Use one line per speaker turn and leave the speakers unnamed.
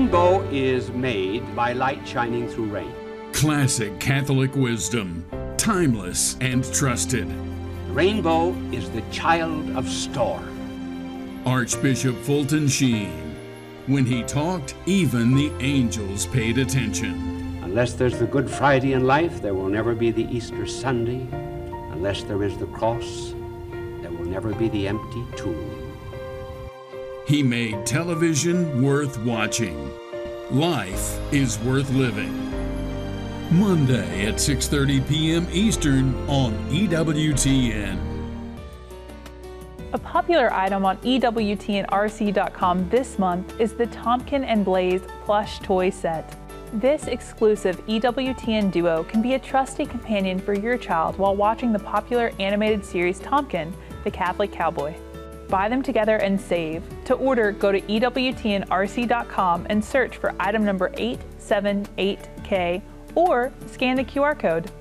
rainbow is made by light shining through rain.
Classic Catholic wisdom, timeless and trusted.
The rainbow is the child of storm.
Archbishop Fulton Sheen. When he talked, even the angels paid attention.
Unless there's the Good Friday in life, there will never be the Easter Sunday. Unless there is the cross, there will never be the empty tomb.
He made television worth watching. Life is worth living. Monday at 6:30 p.m. Eastern on EWTN.
A popular item on EWTNRC.com this month is the Tompkin and Blaze plush toy set. This exclusive EWTN duo can be a trusty companion for your child while watching the popular animated series Tompkin, the Catholic Cowboy. Buy them together and save. To order, go to EWTNRC.com and search for item number 878K or scan the QR code.